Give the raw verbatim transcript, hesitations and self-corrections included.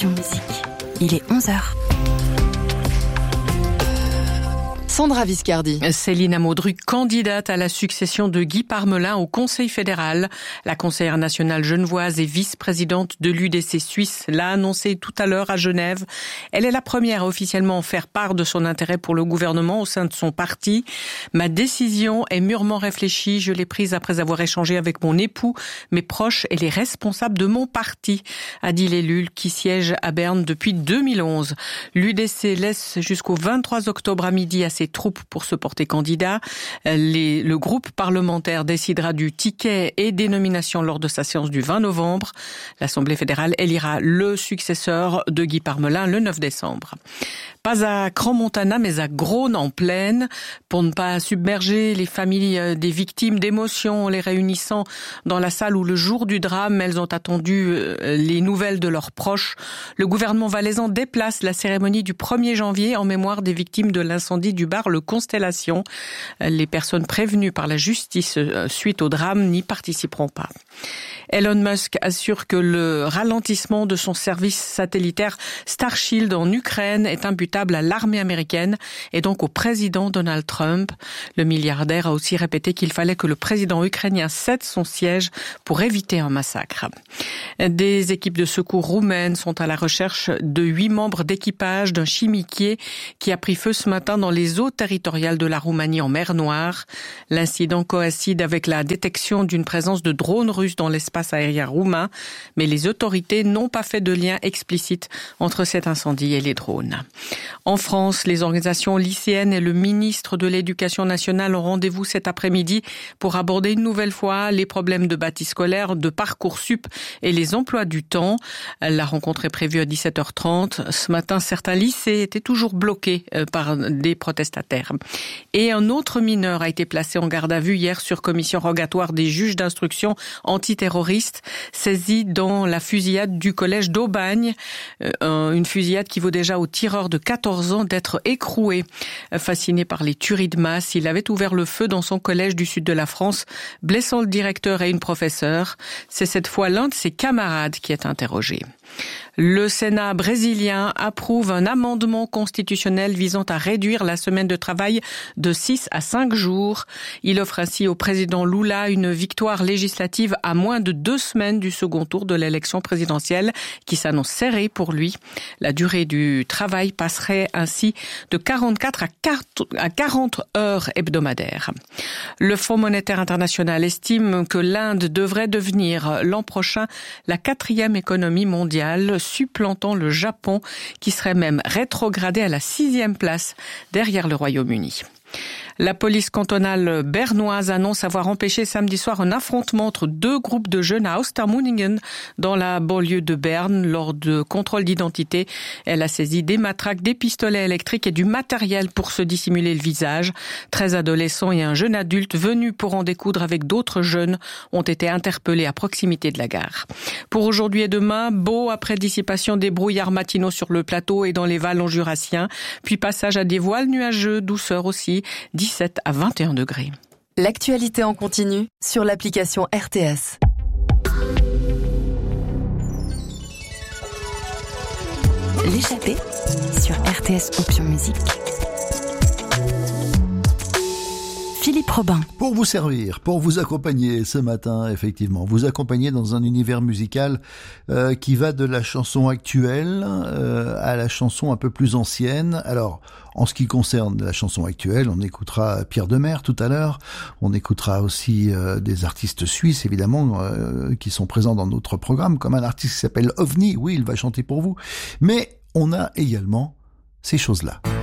Option Musique. Il est onze heures. Sandra Viscardi. Céline Amodruc, candidate à la succession de Guy Parmelin au Conseil fédéral. La conseillère nationale genevoise et vice-présidente de l'U D C suisse l'a annoncé tout à l'heure à Genève. Elle est la première à officiellement faire part de son intérêt pour le gouvernement au sein de son parti. Ma décision est mûrement réfléchie. Je l'ai prise après avoir échangé avec mon époux, mes proches et les responsables de mon parti, a dit l'élu qui siège à Berne depuis deux mille onze. L'U D C laisse jusqu'au vingt-trois octobre à midi à ses troupes pour se porter candidat. Les, le groupe parlementaire décidera du ticket et des nominations lors de sa séance du vingt novembre. L'Assemblée fédérale élira le successeur de Guy Parmelin le neuf décembre. Pas à Crans-Montana, mais à Grones en plaine, pour ne pas submerger les familles des victimes d'émotions, en les réunissant dans la salle où le jour du drame, elles ont attendu les nouvelles de leurs proches. Le gouvernement valaisan déplace la cérémonie du premier janvier en mémoire des victimes de l'incendie du bar Le Constellation. Les personnes prévenues par la justice suite au drame n'y participeront pas. Elon Musk assure que le ralentissement de son service satellitaire Starshield en Ukraine est imputable à l'armée américaine et donc au président Donald Trump. Le milliardaire a aussi répété qu'il fallait que le président ukrainien cède son siège pour éviter un massacre. Des équipes de secours roumaines sont à la recherche de huit membres d'équipage d'un chimiquier qui a pris feu ce matin dans les eaux territoriales de la Roumanie en mer Noire. L'incident coïncide avec la détection d'une présence de drones russes dans l'espace aérien roumain, mais les autorités n'ont pas fait de lien explicite entre cet incendie et les drones. En France, les organisations lycéennes et le ministre de l'Éducation nationale ont rendez-vous cet après-midi pour aborder une nouvelle fois les problèmes de bâti scolaire, de Parcoursup et les emplois du temps. La rencontre est prévue à dix-sept heures trente. Ce matin, certains lycées étaient toujours bloqués par des protestataires. Et un autre mineur a été placé en garde à vue hier sur commission rogatoire des juges d'instruction antiterroriste saisi dans la fusillade du collège d'Aubagne, euh, une fusillade qui vaut déjà au tireur de quatorze ans d'être écroué. Fasciné par les tueries de masse, il avait ouvert le feu dans son collège du sud de la France, blessant le directeur et une professeure. C'est cette fois l'un de ses camarades qui est interrogé. Le Sénat brésilien approuve un amendement constitutionnel visant à réduire la semaine de travail de six à cinq jours. Il offre ainsi au président Lula une victoire législative à moins de deux semaines du second tour de l'élection présidentielle qui s'annonce serrée pour lui. La durée du travail passerait ainsi de quarante-quatre à quarante heures hebdomadaires. Le Fonds monétaire international estime que l'Inde devrait devenir l'an prochain la quatrième économie mondiale, supplantant le Japon, qui serait même rétrogradé à la sixième place derrière le Royaume-Uni. La police cantonale bernoise annonce avoir empêché samedi soir un affrontement entre deux groupes de jeunes à Ostermunningen, dans la banlieue de Berne. Lors de contrôles d'identité, elle a saisi des matraques, des pistolets électriques et du matériel pour se dissimuler le visage. treize adolescents et un jeune adulte venus pour en découdre avec d'autres jeunes ont été interpellés à proximité de la gare. Pour aujourd'hui et demain, beau après dissipation des brouillards matinaux sur le plateau et dans les vallons jurassiens, puis passage à des voiles nuageux, douceur aussi, dix-sept à vingt et un degrés. L'actualité en continu sur l'application R T S. L'échappée sur R T S Option Musique. Philippe Robin. Pour vous servir, pour vous accompagner ce matin, effectivement, vous accompagner dans un univers musical euh, qui va de la chanson actuelle euh, à la chanson un peu plus ancienne. Alors, en ce qui concerne la chanson actuelle, on écoutera Pierre Demers tout à l'heure, on écoutera aussi euh, des artistes suisses, évidemment, euh, qui sont présents dans notre programme, comme un artiste qui s'appelle OVNI, oui, il va chanter pour vous. Mais on a également ces choses-là.